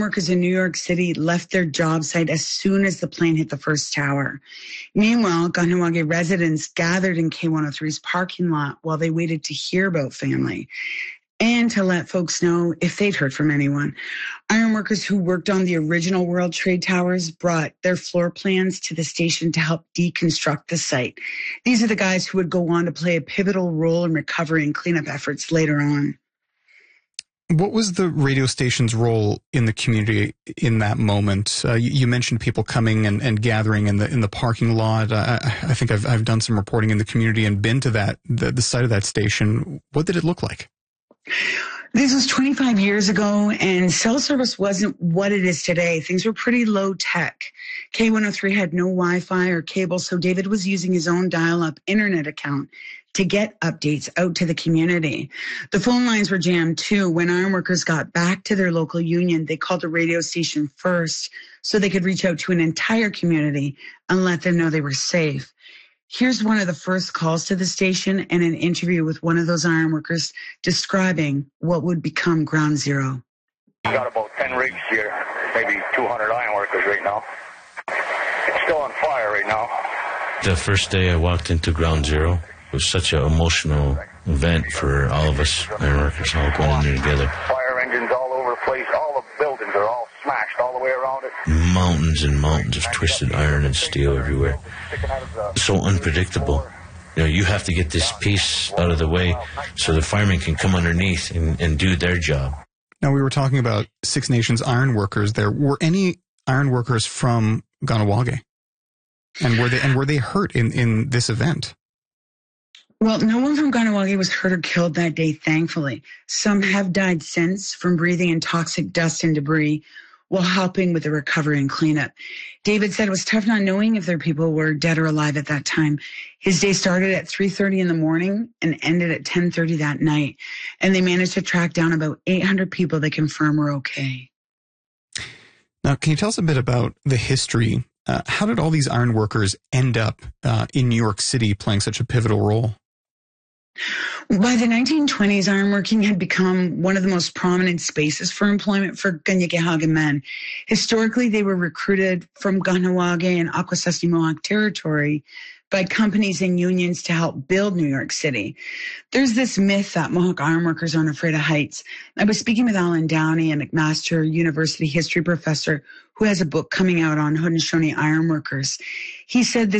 workers in New York City left their job site as soon as the plane hit the first tower. Meanwhile, Kahnawake residents gathered in K103's parking lot while they waited to hear about family and to let folks know if they'd heard from anyone. Ironworkers who worked on the original World Trade Towers brought their floor plans to the station to help deconstruct the site. These are the guys who would go on to play a pivotal role in recovery and cleanup efforts later on. What was the radio station's role in the community in that moment? You mentioned people coming and gathering in the parking lot. I think I've done some reporting in the community and been to the site of that station. What did it look like? This was 25 years ago, and cell service wasn't what it is today. Things were pretty low tech. K103 had no Wi-Fi or cable, so David was using his own dial-up internet account to get updates out to the community. The phone lines were jammed too. When ironworkers got back to their local union, they called the radio station first so they could reach out to an entire community and let them know they were safe. Here's one of the first calls to the station and an interview with one of those ironworkers describing what would become Ground Zero. We got about 10 rigs here, maybe 200 ironworkers right now. It's still on fire right now. The first day I walked into Ground Zero, it was such an emotional event for all of us ironworkers all going in there together. Fire engines all over the place. All the buildings are all smashed all the way around it. Mountains and mountains of twisted iron and steel everywhere. So unpredictable. You know, you have to get this piece out of the way so the firemen can come underneath and do their job. Now, we were talking about Six Nations ironworkers there. Were any ironworkers from Kahnawake? And were they hurt in this event? Well, no one from Kahnawake was hurt or killed that day, thankfully. Some have died since from breathing in toxic dust and debris while helping with the recovery and cleanup. David said it was tough not knowing if their people were dead or alive at that time. His day started at 3:30 in the morning and ended at 10:30 that night. And they managed to track down about 800 people they confirm were okay. Now, can you tell us a bit about the history? How did all these iron workers end up in New York City playing such a pivotal role? By the 1920s, ironworking had become one of the most prominent spaces for employment for Kahnawake men. Historically, they were recruited from Kahnawake and Akwesasne Mohawk territory by companies and unions to help build New York City. There's this myth that Mohawk ironworkers aren't afraid of heights. I was speaking with Alan Downey, a McMaster University history professor who has a book coming out on Haudenosaunee ironworkers. He said this